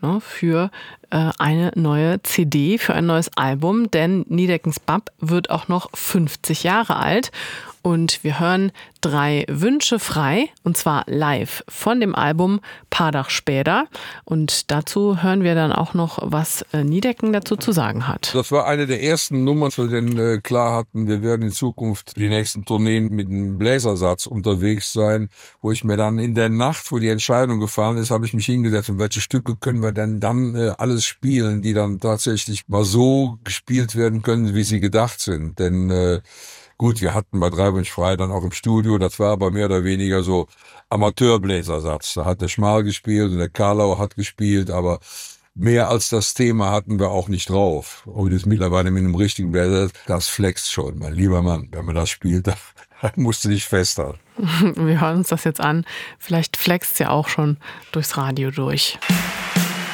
ne, für eine neue CD, für ein neues Album, denn Niedeckens Bab wird auch noch 50 Jahre alt. Und wir hören 3 Wünsche frei, und zwar live von dem Album Paardach später. Und dazu hören wir dann auch noch, was Niedecken dazu zu sagen hat. Das war eine der ersten Nummern, für den klar hatten, wir werden in Zukunft die nächsten Tourneen mit einem Bläsersatz unterwegs sein, wo ich mir dann in der Nacht, wo die Entscheidung gefallen ist, habe ich mich hingesetzt, und welche Stücke können wir denn dann alles spielen, die dann tatsächlich mal so gespielt werden können, wie sie gedacht sind. Denn gut, wir hatten bei 3 Wünsche frei dann auch im Studio, das war aber mehr oder weniger so Amateurbläsersatz. Da hat der Schmal gespielt und der Karlau hat gespielt, aber mehr als das Thema hatten wir auch nicht drauf. Und jetzt mittlerweile mit einem richtigen Bläser, das flext schon, mein lieber Mann. Wenn man das spielt, da musst du dich festhalten. Wir hören uns das jetzt an. Vielleicht flext ja auch schon durchs Radio durch.